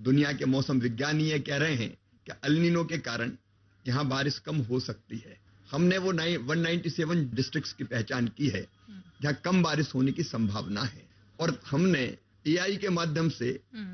दुनिया के मौसम विज्ञानी ये कह रहे हैं कि अल नीनो के कारण यहाँ बारिश कम हो सकती है। हमने वो 197 डिस्ट्रिक्ट्स की पहचान की है जहाँ कम बारिश होने की संभावना है, और हमने एआई के माध्यम से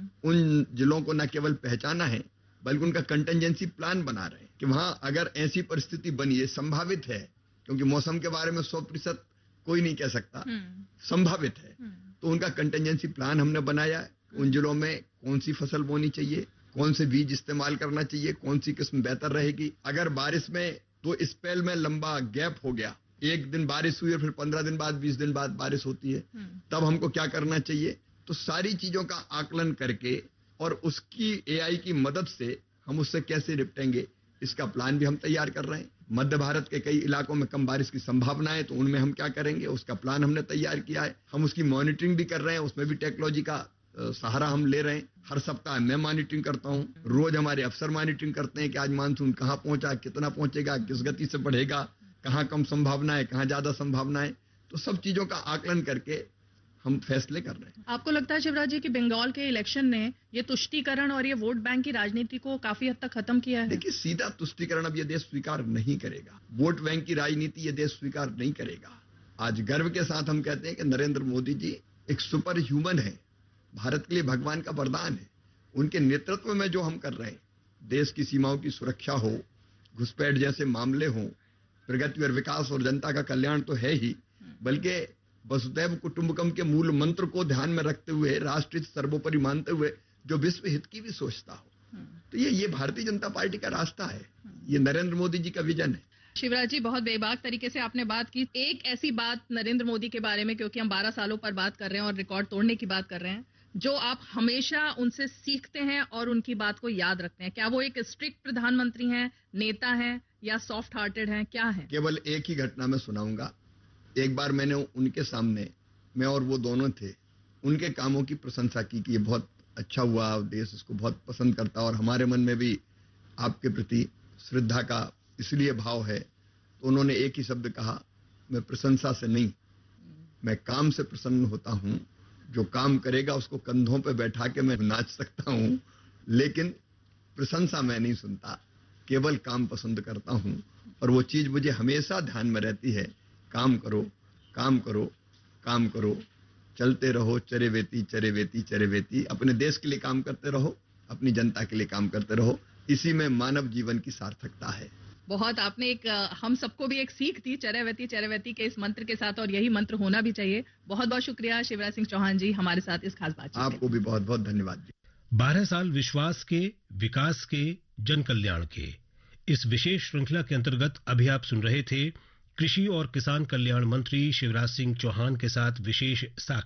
उन जिलों को न केवल पहचाना है बल्कि उनका कंटिजेंसी प्लान बना रहे हैं कि वहां अगर ऐसी परिस्थिति बनी, ये संभावित है क्योंकि मौसम के बारे में 100% कोई नहीं कह सकता, संभावित है, तो उनका कंटिजेंसी प्लान हमने बनाया है। उन जिलों में कौन सी फसल बोनी चाहिए, कौन से बीज इस्तेमाल करना चाहिए, कौन सी किस्म बेहतर रहेगी। अगर बारिश में तो स्पेल में लंबा गैप हो गया, एक दिन बारिश हुई और फिर 15 दिन बाद 20 दिन बाद बारिश होती है, तब हमको क्या करना चाहिए। तो सारी चीजों का आकलन करके और उसकी एआई की मदद से हम उससे कैसे निपटेंगे, इसका प्लान भी हम तैयार कर रहे हैं। मध्य भारत के कई इलाकों में कम बारिश की संभावना है, तो उनमें हम क्या करेंगे, उसका प्लान हमने तैयार किया है। हम उसकी मॉनिटरिंग भी कर रहे हैं, उसमें भी टेक्नोलॉजी का सहारा हम ले रहे हैं। हर सप्ताह मैं मॉनिटरिंग करता हूं, रोज हमारे अफसर मॉनिटरिंग करते हैं कि आज मानसून कहां पहुंचा, कितना पहुंचेगा, किस गति से बढ़ेगा, कहां कम संभावना है, कहां ज्यादा संभावना है। तो सब चीजों का आकलन करके हम फैसले कर रहे हैं। आपको लगता है शिवराज जी कि बंगाल के इलेक्शन ने ये तुष्टीकरण और ये वोट बैंक की राजनीति को काफी हद तक खत्म किया है? देखिए, सीधा तुष्टीकरण अब ये देश स्वीकार नहीं करेगा, वोट बैंक की राजनीति ये देश स्वीकार नहीं करेगा। आज गर्व के साथ हम कहते हैं कि नरेंद्र मोदी जी एक सुपर ह्यूमन है, भारत के लिए भगवान का वरदान है। उनके नेतृत्व में जो हम कर रहे हैं, देश की सीमाओं की सुरक्षा हो, घुसपैठ जैसे मामले हो, प्रगति और विकास और जनता का कल्याण तो है ही, बल्कि वसुधैव कुटुंबकम के मूल मंत्र को ध्यान में रखते हुए, राष्ट्र सर्वोपरि मानते हुए जो विश्व हित की भी सोचता हो, तो ये भारतीय जनता पार्टी का रास्ता है, ये नरेंद्र मोदी जी का विजन है। शिवराज जी, बहुत बेबाक तरीके से आपने बात की। एक ऐसी बात नरेंद्र मोदी के बारे में, क्योंकि हम 12 सालों पर बात कर रहे हैं और रिकॉर्ड तोड़ने की बात कर रहे हैं, जो आप हमेशा उनसे सीखते हैं और उनकी बात को याद रखते हैं, क्या वो एक स्ट्रिक्ट प्रधानमंत्री हैं, नेता हैं या सॉफ्ट हार्टेड हैं, क्या है? केवल एक ही घटना मैं सुनाऊंगा। एक बार मैंने उनके सामने, मैं और वो दोनों थे, उनके कामों की प्रशंसा की कि ये बहुत अच्छा हुआ, देश इसको बहुत पसंद करता और हमारे मन में भी आपके प्रति श्रद्धा का इसलिए भाव है। तो उन्होंने एक ही शब्द कहा, मैं प्रशंसा से नहीं, मैं काम से प्रसन्न होता हूं। जो काम करेगा उसको कंधों पे बैठा के मैं नाच सकता हूं, लेकिन प्रशंसा मैं नहीं सुनता, केवल काम पसंद करता हूं। और वो चीज मुझे हमेशा ध्यान में रहती है, काम करो, काम करो, काम करो, चलते रहो, चरे वेती चरे वेती चरे वेती। अपने देश के लिए काम करते रहो, अपनी जनता के लिए काम करते रहो, इसी में मानव जीवन की सार्थकता है। बहुत आपने एक हम सबको भी एक सीख दी चरैवेती के इस मंत्र के साथ, और यही मंत्र होना भी चाहिए। बहुत बहुत शुक्रिया शिवराज सिंह चौहान जी हमारे साथ इस खास बातचीत। आपको भी बहुत बहुत धन्यवाद जी। 12 साल विश्वास के, विकास के, जन कल्याण के, इस विशेष श्रृंखला के अंतर्गत अभी आप सुन रहे थे कृषि और किसान कल्याण मंत्री शिवराज सिंह चौहान के साथ विशेष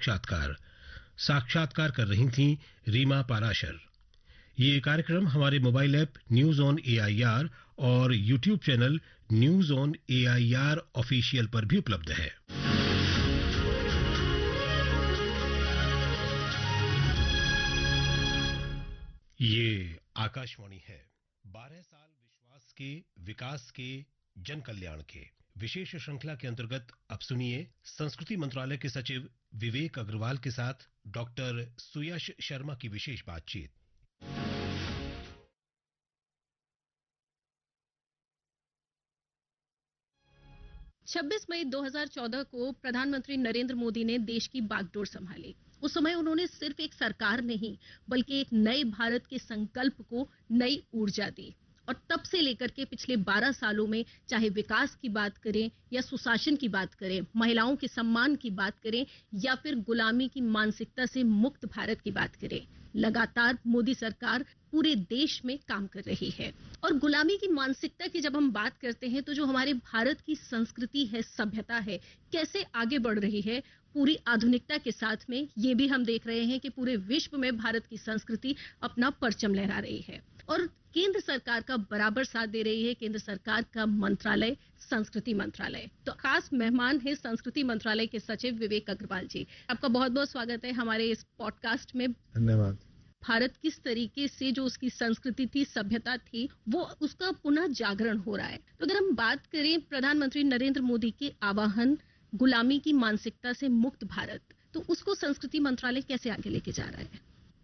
साक्षात्कार कर रही थीं रीमा पाराशर। ये कार्यक्रम हमारे mobile app news on AIR और YouTube channel news on AIR official पर भी उपलब्ध है। ये आकाशवाणी है। 12 साल विश्वास के, विकास के, जन कल्याण के विशेष श्रृंखला के अंतर्गत अब सुनिए संस्कृति मंत्रालय के सचिव विवेक अग्रवाल के साथ डॉक्टर सुयश शर्मा की विशेष बातचीत। 26 मई 2014 को प्रधानमंत्री नरेंद्र मोदी ने देश की बागडोर संभाली। उस समय उन्होंने सिर्फ एक सरकार नहीं बल्कि एक नए भारत के संकल्प को नई ऊर्जा दी, और तब से लेकर के पिछले 12 सालों में चाहे विकास की बात करें या सुशासन की बात करें, महिलाओं के सम्मान की बात करें या फिर गुलामी की मानसिकता से मुक्त भारत की बात करें, लगातार मोदी सरकार पूरे देश में काम कर रही है। और गुलामी की मानसिकता की जब हम बात करते हैं तो जो हमारे भारत की संस्कृति है, सभ्यता है, कैसे आगे बढ़ रही है पूरी आधुनिकता के साथ में, ये भी हम देख रहे हैं कि पूरे विश्व में भारत की संस्कृति अपना परचम लहरा रही है। और केंद्र सरकार का बराबर साथ दे रही है केंद्र सरकार का मंत्रालय, संस्कृति मंत्रालय। तो खास मेहमान है संस्कृति मंत्रालय के सचिव विवेक अग्रवाल जी। आपका बहुत बहुत स्वागत है हमारे इस पॉडकास्ट में। धन्यवाद। भारत किस तरीके से जो उसकी संस्कृति थी, सभ्यता थी, वो उसका पुनः जागरण हो रहा है। तो अगर हम बात करें प्रधानमंत्री नरेंद्र मोदी के आह्वान गुलामी की मानसिकता से मुक्त भारत, तो उसको संस्कृति मंत्रालय कैसे आगे लेके जा रहा है?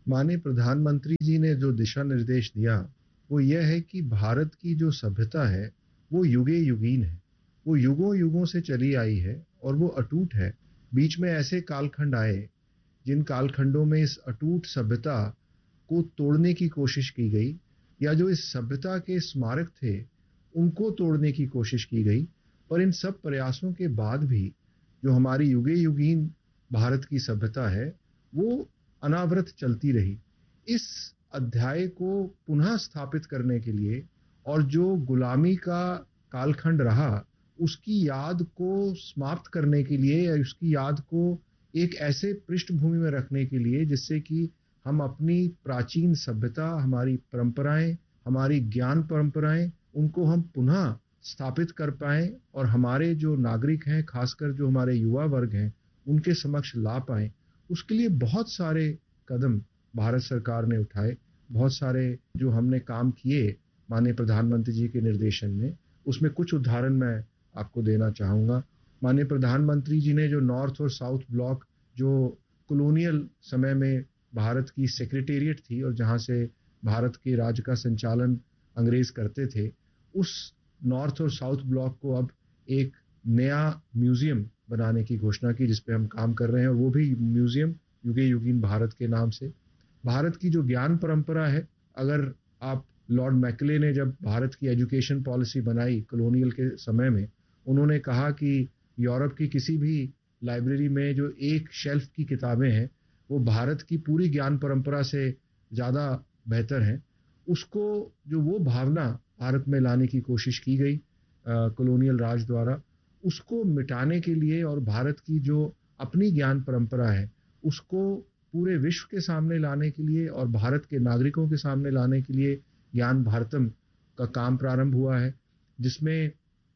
माननीय प्रधानमंत्री जी ने जो दिशा निर्देश दिया वो यह है कि भारत की जो सभ्यता है वो युगे युगीन है, वो युगों युगों से चली आई है और वो अटूट है। बीच में ऐसे कालखंड आए जिन कालखंडों में इस अटूट सभ्यता को तोड़ने की कोशिश की गई या जो इस सभ्यता के स्मारक थे उनको तोड़ने की कोशिश की गई, पर इन सब प्रयासों के बाद भी जो हमारी युगे युगीन भारत की सभ्यता है वो अनावरत चलती रही। इस अध्याय को पुनः स्थापित करने के लिए और जो गुलामी का कालखंड रहा उसकी याद को समाप्त करने के लिए या उसकी याद को एक ऐसे पृष्ठभूमि में रखने के लिए जिससे कि हम अपनी प्राचीन सभ्यता, हमारी परंपराएं, हमारी ज्ञान परंपराएं, उनको हम पुनः स्थापित कर पाएं और हमारे जो नागरिक हैं, खासकर जो हमारे युवा वर्ग हैं, उनके समक्ष ला पाएं। उसके लिए बहुत सारे कदम भारत सरकार ने उठाए, बहुत सारे जो हमने काम किए माननीय प्रधानमंत्री जी के निर्देशन में, उसमें कुछ उदाहरण मैं आपको देना चाहूँगा। माननीय प्रधानमंत्री जी ने जो नॉर्थ और साउथ ब्लॉक जो कॉलोनियल समय में भारत की सेक्रेटेरिएट थी और जहाँ से भारत के राज्य का संचालन अंग्रेज करते थे, उस नॉर्थ और साउथ ब्लॉक को अब एक नया म्यूजियम बनाने की घोषणा की जिस पे हम काम कर रहे हैं और वो भी म्यूजियम युगे युगीन भारत के नाम से। भारत की जो ज्ञान परंपरा है, अगर आप लॉर्ड मैकले ने जब भारत की एजुकेशन पॉलिसी बनाई कॉलोनियल के समय में, उन्होंने कहा कि यूरोप की किसी भी लाइब्रेरी में जो एक शेल्फ की किताबें हैं वो भारत की पूरी ज्ञान परंपरा से ज़्यादा बेहतर हैं। उसको जो वो भावना भारत में लाने की कोशिश की गई कॉलोनियल राज द्वारा, उसको मिटाने के लिए और भारत की जो अपनी ज्ञान परंपरा है उसको पूरे विश्व के सामने लाने के लिए और भारत के नागरिकों के सामने लाने के लिए ज्ञान भारतम का काम प्रारंभ हुआ है, जिसमें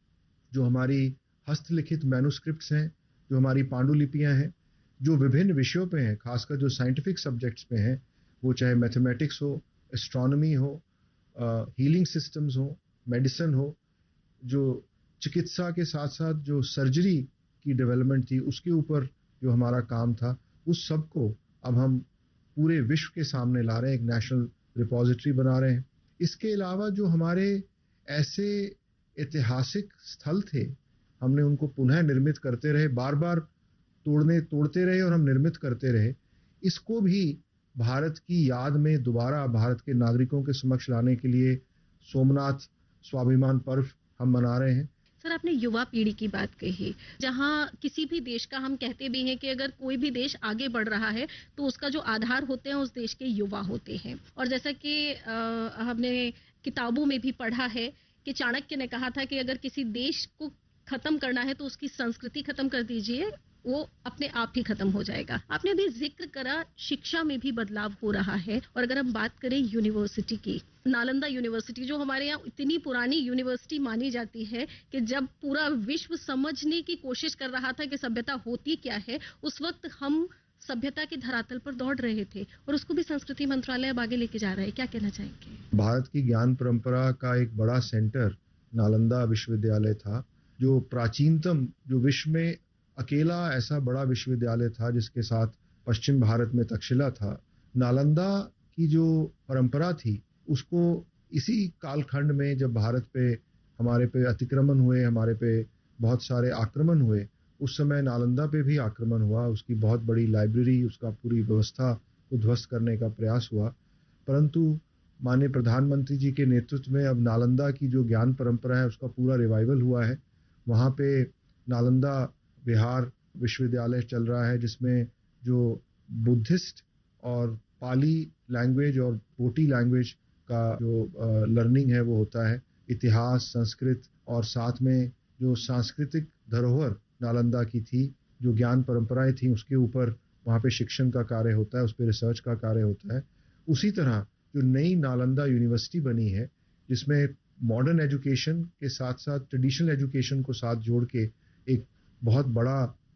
जो हमारी हस्तलिखित मैन्युस्क्रिप्ट्स हैं, जो हमारी पांडुलिपियां हैं, जो विभिन्न विषयों पे हैं, खासकर जो साइंटिफिक सब्जेक्ट्स पे हैं, वो चाहे मैथमेटिक्स हो, एस्ट्रोनॉमी हो, हीलिंग सिस्टम्स हो, मेडिसिन हो, जो चिकित्सा के साथ साथ जो सर्जरी की डेवलपमेंट थी उसके ऊपर जो हमारा काम था, उस सब को अब हम पूरे विश्व के सामने ला रहे हैं, एक नेशनल रिपोजिटरी बना रहे हैं। इसके अलावा जो हमारे ऐसे ऐतिहासिक स्थल थे, हमने उनको पुनः निर्मित करते रहे, बार बार तोड़ते रहे और हम निर्मित करते रहे। इसको भी भारत की याद में दोबारा भारत के नागरिकों के समक्ष लाने के लिए सोमनाथ स्वाभिमान पर्व हम मना रहे हैं। सर, आपने युवा पीढ़ी की बात कही, जहां किसी भी देश का हम कहते भी हैं कि अगर कोई भी देश आगे बढ़ रहा है तो उसका जो आधार होते हैं उस देश के युवा होते हैं। और जैसा कि हमने किताबों में भी पढ़ा है कि चाणक्य ने कहा था कि अगर किसी देश को खत्म करना है तो उसकी संस्कृति खत्म कर दीजिए, वो अपने आप ही खत्म हो जाएगा। आपने अभी जिक्र करा शिक्षा में भी बदलाव हो रहा है, और अगर हम बात करें यूनिवर्सिटी की, नालंदा यूनिवर्सिटी जो हमारे यहाँ इतनी पुरानी यूनिवर्सिटी मानी जाती है कि जब पूरा विश्व समझने की कोशिश कर रहा था कि सभ्यता होती क्या है, उस वक्त हम सभ्यता के धरातल पर दौड़ रहे थे और उसको भी संस्कृति मंत्रालय अब आगे लेके जा रहा है। क्या कहना चाहेंगे? भारत की ज्ञान परंपरा का एक बड़ा सेंटर नालंदा विश्वविद्यालय था, जो प्राचीनतम, जो विश्व में अकेला ऐसा बड़ा विश्वविद्यालय था जिसके साथ पश्चिम भारत में तक्षशिला था। नालंदा की जो परंपरा थी उसको इसी कालखंड में जब भारत पे हमारे पे अतिक्रमण हुए, हमारे पे बहुत सारे आक्रमण हुए, उस समय नालंदा पे भी आक्रमण हुआ, उसकी बहुत बड़ी लाइब्रेरी, उसका पूरी व्यवस्था को ध्वस्त करने का प्रयास हुआ। परंतु माननीय प्रधानमंत्री जी के नेतृत्व में अब नालंदा की जो ज्ञान परंपरा है उसका पूरा रिवाइवल हुआ है। वहाँ पे नालंदा बिहार विश्वविद्यालय चल रहा है, जिसमें जो बुद्धिस्ट और पाली लैंग्वेज और बोटी लैंग्वेज का जो लर्निंग है वो होता है, इतिहास, संस्कृत, और साथ में जो सांस्कृतिक धरोहर नालंदा की थी, जो ज्ञान परंपराएं थी, उसके ऊपर वहाँ पे शिक्षण का कार्य होता है, उस पर रिसर्च का कार्य होता है। उसी तरह जो नई नालंदा यूनिवर्सिटी बनी है, जिसमें मॉडर्न एजुकेशन के साथ साथ ट्रेडिशनल एजुकेशन को साथ जोड़ के एक बहुत बड़ा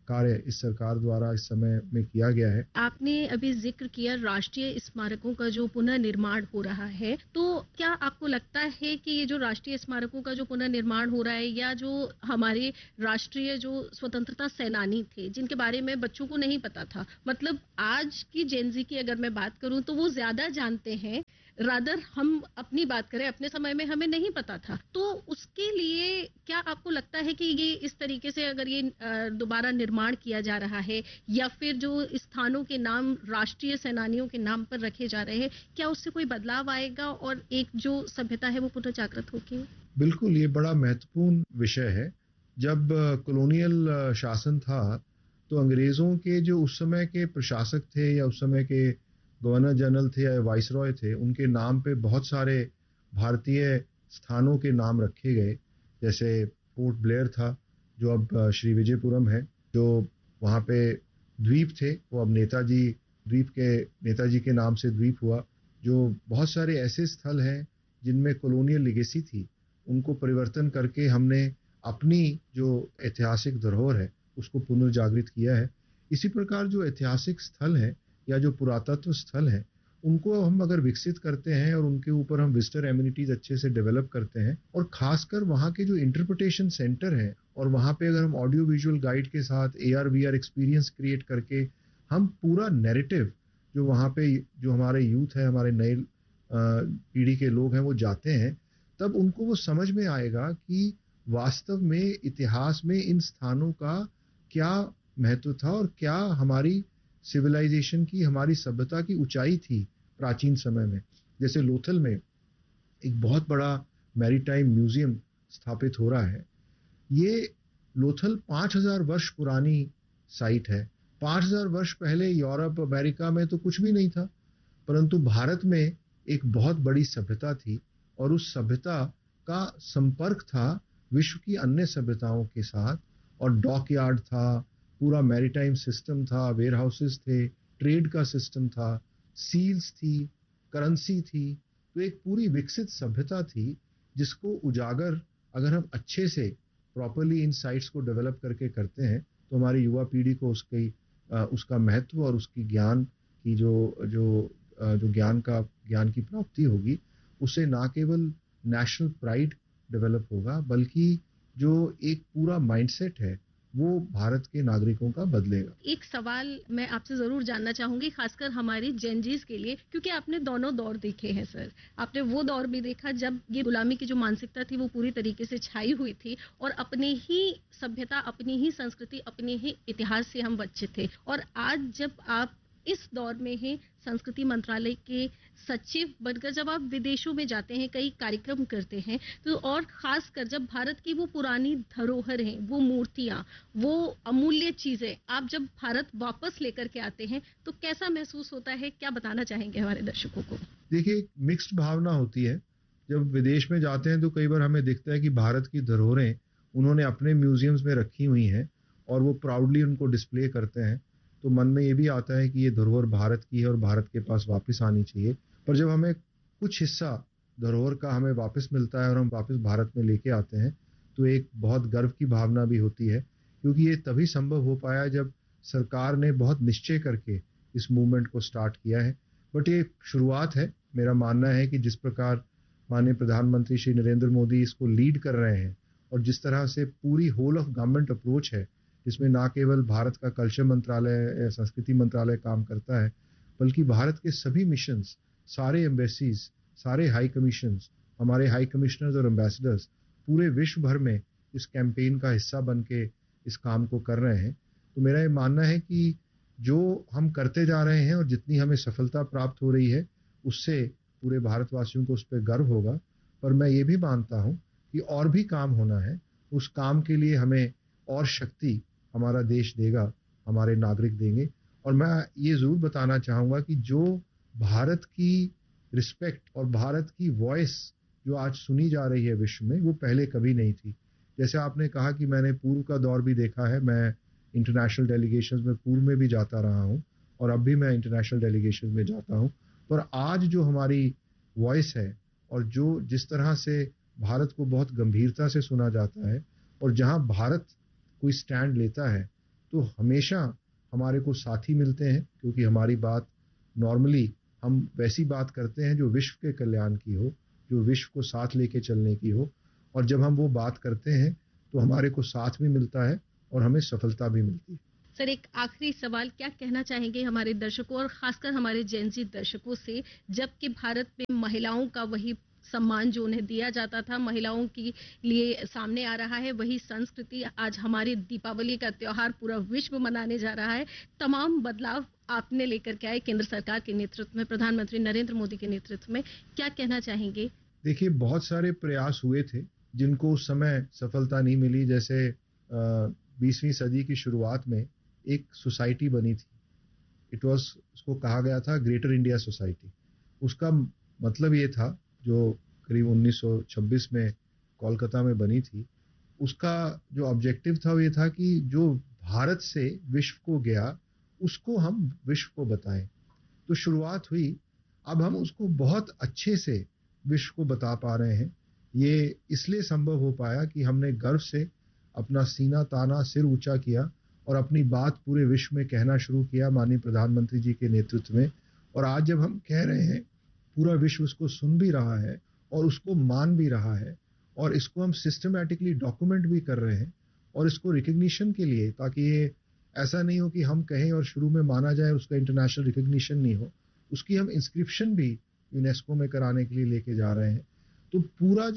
कार्य इस सरकार द्वारा इस समय में किया गया है। आपने अभी जिक्र किया राष्ट्रीय स्मारकों का जो पुनर्निर्माण हो रहा है, तो क्या आपको लगता है कि ये जो राष्ट्रीय स्मारकों का जो पुनर्निर्माण हो रहा है या जो हमारे राष्ट्रीय जो स्वतंत्रता सेनानी थे जिनके बारे में बच्चों को नहीं पता था, मतलब आज की जेनजी की अगर मैं बात करूं तो वो ज्यादा जानते हैं, रादर हम अपनी बात करें अपने समय में हमें नहीं पता था, तो उसके लिए क्या आपको लगता है कि ये इस तरीके से अगर ये दोबारा निर्माण किया जा रहा है या फिर जो स्थानों के नाम राष्ट्रीय सेनानियों के नाम पर रखे जा रहे हैं, क्या उससे कोई बदलाव आएगा और एक जो सभ्यता है वो पुनः जागृत होगी? बिल्कुल, ये बड़ा महत्वपूर्ण विषय है। जब कॉलोनियल शासन था तो अंग्रेजों के जो उस समय के प्रशासक थे या उस समय के गवर्नर जनरल थे या वाइसरॉय थे, उनके नाम पे बहुत सारे भारतीय स्थानों के नाम रखे गए। जैसे पोर्ट ब्लेयर था जो अब श्री विजयपुरम है, जो वहाँ पे द्वीप थे वो अब नेताजी द्वीप के नेताजी के नाम से द्वीप हुआ। जो बहुत सारे ऐसे स्थल हैं जिनमें कॉलोनियल लेगेसी थी, उनको परिवर्तन करके हमने अपनी जो ऐतिहासिक धरोहर है उसको पुनर्जागृत किया है। इसी प्रकार जो ऐतिहासिक स्थल है या जो पुरातत्व स्थल है उनको हम अगर विकसित करते हैं और उनके ऊपर हम विजिटर एमिनिटीज अच्छे से डेवलप करते हैं और खासकर वहाँ के जो इंटरप्रिटेशन सेंटर है और वहाँ पे अगर हम ऑडियो विजुअल गाइड के साथ AR/VR एक्सपीरियंस क्रिएट करके हम पूरा नैरेटिव जो वहाँ पे जो हमारे यूथ है, हमारे नए पीढ़ी के लोग हैं वो जाते हैं, तब उनको वो समझ में आएगा कि वास्तव में इतिहास में इन स्थानों का क्या महत्व था और क्या हमारी सिविलाइजेशन की, हमारी सभ्यता की ऊंचाई थी प्राचीन समय में। जैसे लोथल में एक बहुत बड़ा मैरीटाइम म्यूजियम स्थापित हो रहा है। ये लोथल 5000 वर्ष पुरानी साइट है। 5000 वर्ष पहले यूरोप अमेरिका में तो कुछ भी नहीं था, परंतु भारत में एक बहुत बड़ी सभ्यता थी और उस सभ्यता का संपर्क था विश्व की अन्य सभ्यताओं के साथ, और डॉक यार्ड था, पूरा मैरीटाइम सिस्टम था, वेयर हाउसेस थे, ट्रेड का सिस्टम था, सील्स थी, करेंसी थी। तो एक पूरी विकसित सभ्यता थी जिसको उजागर अगर हम अच्छे से प्रॉपर्ली इन साइट्स को डेवलप करके करते हैं तो हमारी युवा पीढ़ी को उसका महत्व और उसकी ज्ञान की जो ज्ञान की प्राप्ति होगी, उससे ना केवल नेशनल प्राइड डेवलप होगा बल्कि जो एक पूरा माइंडसेट है वो भारत के नागरिकों का बदलेगा। एक सवाल मैं आपसे जरूर जानना चाहूंगी, खासकर हमारी जेनजीज के लिए, क्योंकि आपने दोनों दौर देखे हैं सर। आपने वो दौर भी देखा जब ये गुलामी की जो मानसिकता थी वो पूरी तरीके से छाई हुई थी और अपने ही सभ्यता, अपनी ही संस्कृति, अपने ही इतिहास से हम वंचित थे, और आज जब आप इस दौर में हैं संस्कृति मंत्रालय के सचिव बनकर, जब आप विदेशों में जाते हैं, कई कार्यक्रम करते हैं, तो और खासकर जब भारत की वो पुरानी धरोहर हैं, वो मूर्तियां, वो अमूल्य चीजें आप जब भारत वापस लेकर के आते हैं तो कैसा महसूस होता है? क्या बताना चाहेंगे हमारे दर्शकों को? देखिए, मिक्स्ड भावना होती है। जब विदेश में जाते हैं तो कई बार हमें दिखता है कि भारत की धरोहरें उन्होंने अपने म्यूजियम्स में रखी हुई हैं और वो प्राउडली उनको डिस्प्ले करते हैं, तो मन में ये भी आता है कि ये धरोहर भारत की है और भारत के पास वापस आनी चाहिए। पर जब हमें कुछ हिस्सा धरोहर का हमें वापस मिलता है और हम वापस भारत में लेके आते हैं तो एक बहुत गर्व की भावना भी होती है, क्योंकि ये तभी संभव हो पाया जब सरकार ने बहुत निश्चय करके इस मूवमेंट को स्टार्ट किया है। बट ये शुरुआत है। मेरा मानना है कि जिस प्रकार माननीय प्रधानमंत्री श्री नरेंद्र मोदी इसको लीड कर रहे हैं और जिस तरह से पूरी होल ऑफ गवर्नमेंट अप्रोच है, जिसमें ना केवल भारत का कल्चर मंत्रालय या संस्कृति मंत्रालय काम करता है बल्कि भारत के सभी मिशंस, सारे एम्बेसीज, सारे हाई कमीशंस, हमारे हाई कमिश्नर्स और एम्बेसडर्स पूरे विश्व भर में इस कैंपेन का हिस्सा बन के इस काम को कर रहे हैं। तो मेरा ये मानना है कि जो हम करते जा रहे हैं और जितनी हमें सफलता प्राप्त हो रही है उससे पूरे भारतवासियों को उस पर गर्व होगा। पर मैं ये भी मानता हूँ कि और भी काम होना है। उस काम के लिए हमें और शक्ति हमारा देश देगा, हमारे नागरिक देंगे। और मैं ये जरूर बताना चाहूँगा कि जो भारत की रिस्पेक्ट और भारत की वॉइस जो आज सुनी जा रही है विश्व में, वो पहले कभी नहीं थी। जैसे आपने कहा कि मैंने पूर्व का दौर भी देखा है, मैं इंटरनेशनल डेलीगेशंस में पूर्व में भी जाता रहा हूँ और अब भी मैं इंटरनेशनल डेलीगेशंस में जाता हूँ। पर आज जो हमारी वॉइस है और जो जिस तरह से भारत को बहुत गंभीरता से सुना जाता है और जहाँ भारत कोई स्टैंड लेता है तो हमेशा हमारे को साथी मिलते हैं, क्योंकि हमारी बात नॉर्मली हम वैसी बात करते हैं जो विश्व के कल्याण की हो, जो विश्व को साथ लेके चलने की हो, और जब हम वो बात करते हैं तो हमारे को साथ भी मिलता है और हमें सफलता भी मिलती है। सर, एक आखिरी सवाल, क्या कहना चाहेंगे हमारे दर्शकों और खासकर हमारे जेनजी दर्शकों से, जबकि भारत में महिलाओं का वही सम्मान जो उन्हें दिया जाता था, महिलाओं के लिए सामने आ रहा है वही संस्कृति, आज हमारी दीपावली का त्योहार पूरा विश्व मनाने जा रहा है। तमाम बदलाव आपने लेकर के आए केंद्र सरकार के नेतृत्व में, प्रधानमंत्री नरेंद्र मोदी के नेतृत्व में, क्या कहना चाहेंगे? देखिए, बहुत सारे प्रयास हुए थे जिनको उस समय सफलता नहीं मिली। जैसे 20वीं सदी की शुरुआत में एक सोसाइटी बनी थी, उसको कहा गया था ग्रेटर इंडिया सोसाइटी। उसका मतलब ये था, जो करीब 1926 में कोलकाता में बनी थी, उसका जो ऑब्जेक्टिव था वो ये था कि जो भारत से विश्व को गया उसको हम विश्व को बताएं। तो शुरुआत हुई, अब हम उसको बहुत अच्छे से विश्व को बता पा रहे हैं। ये इसलिए संभव हो पाया कि हमने गर्व से अपना सीना ताना, सिर ऊंचा किया और अपनी बात पूरे विश्व में कहना शुरू किया माननीय प्रधानमंत्री जी के नेतृत्व में। और आज जब हम कह रहे हैं, पूरा विश्व उसको सुन भी रहा है और उसको मान भी रहा है, और इसको हम सिस्टमैटिकली डॉक्यूमेंट भी कर रहे हैं, और इसको रिकग्निशन के लिए, ताकि ये ऐसा नहीं हो कि हम कहें और शुरू में माना जाए, उसका इंटरनेशनल रिकग्निशन नहीं हो, उसकी हम इंस्क्रिप्शन भी यूनेस्को में कराने के लिए लेके जा रहे हैं। तो पूरा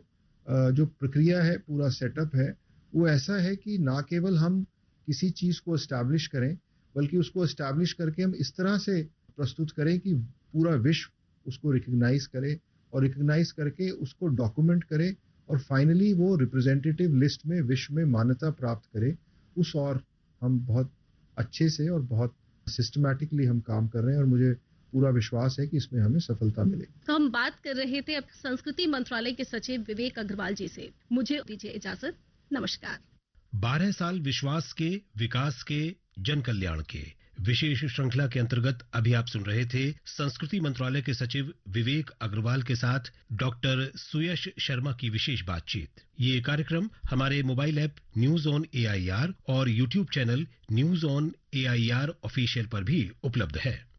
जो प्रक्रिया है, पूरा सेटअप है, वो ऐसा है कि ना केवल हम किसी चीज को एस्टैब्लिश करें, बल्कि उसको एस्टैब्लिश करके हम इस तरह से प्रस्तुत करें कि पूरा विश्व उसको रिकग्नाइज करे, और रिकग्नाइज करके उसको डॉक्यूमेंट करे, और फाइनली वो रिप्रेजेंटेटिव लिस्ट में विश्व में मान्यता प्राप्त करे। उस और हम बहुत अच्छे से और बहुत सिस्टमैटिकली हम काम कर रहे हैं, और मुझे पूरा विश्वास है कि इसमें हमें सफलता मिलेगी। तो हम बात कर रहे थे अब संस्कृति मंत्रालय के सचिव विवेक अग्रवाल जी से। मुझे दीजिए इजाजत, नमस्कार। 12 साल विश्वास के, विकास के, जन कल्याण के विशेष श्रृंखला के अंतर्गत अभी आप सुन रहे थे संस्कृति मंत्रालय के सचिव विवेक अग्रवाल के साथ डॉक्टर सुयश शर्मा की विशेष बातचीत। ये कार्यक्रम हमारे mobile app news on AIR और YouTube channel news on AIR official पर भी उपलब्ध है।